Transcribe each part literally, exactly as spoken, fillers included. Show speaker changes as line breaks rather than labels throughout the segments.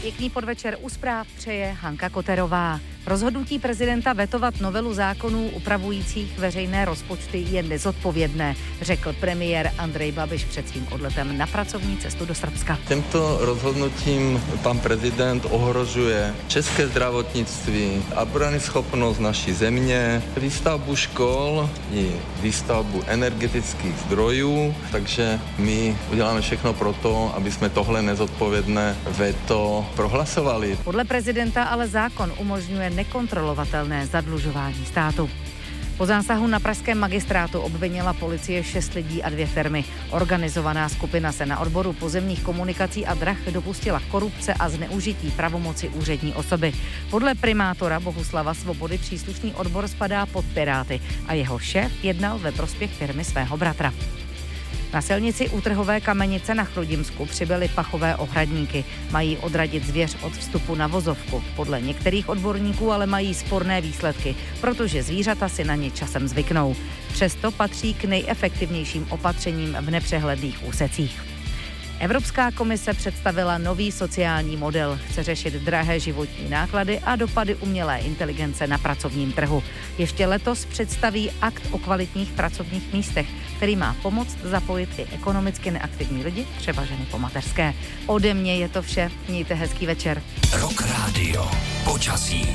Pěkný podvečer u zpráv přeje Hanka Koterová. Rozhodnutí prezidenta vetovat novelu zákonů upravujících veřejné rozpočty je nezodpovědné, řekl premiér Andrej Babiš před svým odletem na pracovní cestu do Srbska.
Tímto rozhodnutím pan prezident ohrožuje české zdravotnictví a obranyschopnost naší země, výstavbu škol i výstavbu energetických zdrojů, takže my uděláme všechno pro to, aby jsme tohle nezodpovědné veto prohlasovali.
Podle prezidenta ale zákon umožňuje nekontrolovatelné zadlužování státu. Po zásahu na pražském magistrátu obvinila policie šest lidí a dvě firmy. Organizovaná skupina se na odboru pozemních komunikací a drah dopustila korupce a zneužití pravomoci úřední osoby. Podle primátora Bohuslava Svobody příslušný odbor spadá pod Piráty a jeho šéf jednal ve prospěch firmy svého bratra. Na silnici u Trhové Kamenice na Chrudimsku přibyly pachové ohradníky. Mají odradit zvěř od vstupu na vozovku. Podle některých odborníků ale mají sporné výsledky, protože zvířata si na ně časem zvyknou. Přesto patří k nejefektivnějším opatřením v nepřehledných úsecích. Evropská komise představila nový sociální model. Chce řešit drahé životní náklady a dopady umělé inteligence na pracovním trhu. Ještě letos představí akt o kvalitních pracovních místech, který má pomoct zapojit i ekonomicky neaktivní lidi, třeba ženy po mateřské. Ode mě je to vše. Mějte hezký večer.
Rock Radio. Počasí.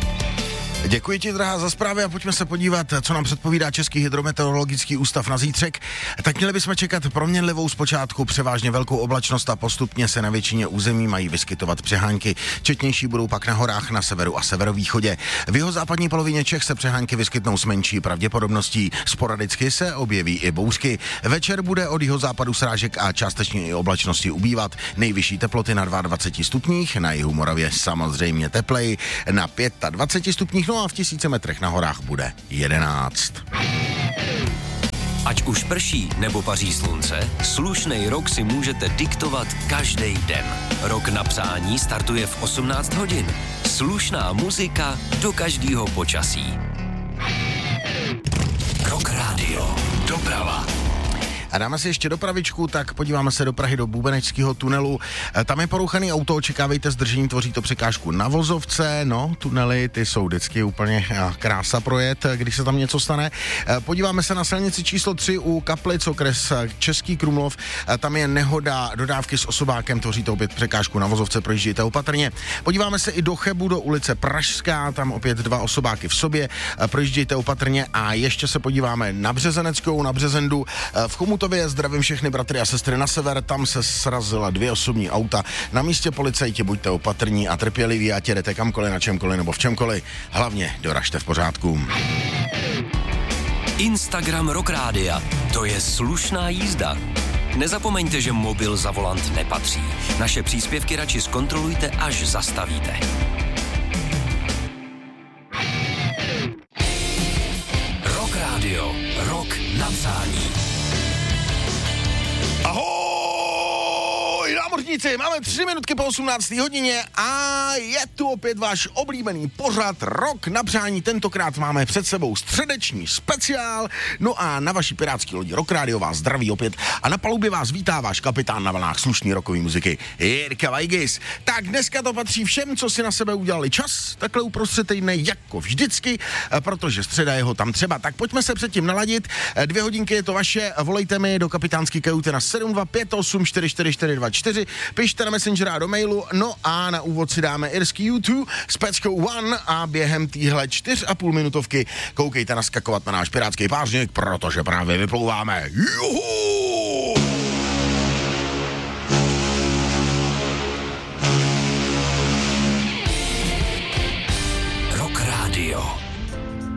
Děkuji ti, drahá, za zprávy a pojďme se podívat, co nám předpovídá Český hydrometeorologický ústav na zítřek. Tak měli bychom čekat proměnlivou zpočátku převážně velkou oblačnost a postupně se na většině území mají vyskytovat přehánky. Četnější budou pak na horách na severu a severovýchodě. V jihozápadní polovině Čech se přehánky vyskytnou s menší pravděpodobností. Sporadicky se objeví i bouřky. Večer bude od jihozápadu srážek a částečně i oblačnosti ubývat. Nejvyšší teploty na dvaceti dvou stupních, na jihu Moravě samozřejmě teplej, na dvaceti pěti stupních. No a v tisíce metrech na horách bude jedenáct.
Ať už prší nebo paří slunce, slušnej rok si můžete diktovat každý den. Rok na přání startuje v osmnáct hodin. Slušná muzika do každého počasí. Rock Radio. Doprava.
A dáme si ještě dopravičku, tak podíváme se do Prahy do Bubenečského tunelu. Tam je porouchaný auto, očekávejte zdržení, tvoří to překážku na vozovce. No, tunely, ty jsou vždycky úplně krása projet, když se tam něco stane. Podíváme se na silnici číslo tři u Kaplic, okres Český Krumlov. Tam je nehoda dodávky s osobákem, tvoří to opět překážku na vozovce, projíždějte opatrně. Podíváme se i do Chebu, do ulice Pražská, tam opět dva osobáky v sobě, projíždějte opatrně a ještě se podíváme na Březeneckou, na Březendu, v Chomu Chomutově, zdravím všechny bratry a sestry na sever, tam se srazila dvě osobní auta. Na místě policajti buďte opatrní a trpěliví, ať jedete kamkoliv, na čemkoliv nebo v čemkoliv. Hlavně doražte v pořádku.
Instagram Rock Rádia. To je slušná jízda. Nezapomeňte, že mobil za volant nepatří. Naše příspěvky radši zkontrolujte, až zastavíte. Rock Radio. Rock na přání.
Ahoj, námořníci, máme tři minutky po osmnácté hodině a je tu opět váš oblíbený pořad Rock na přání. Tentokrát máme před sebou středeční speciál. No a na vaší pirátský lodi Rock Radio vás zdraví opět a na palubě vás vítá váš kapitán na vlnách slušný rockové muziky Jirka Vajgis. Tak dneska to patří všem, co si na sebe udělali čas, takhle uprostřed týdne jako vždycky, protože středa je ho tam třeba. Tak pojďme se předtím naladit. Dvě hodinky je to vaše, volejte mi do kapitánský kajuty na sedm dva pět osm čtyři čtyři čtyři dva čtyři, pište na Messenger a do mailu, no a na úvod si dáme irský U dva s peckou One a během týhle čtyř a půl minutovky koukejte naskakovat na náš pirátský pářník, protože právě vyplouváme. Juhu!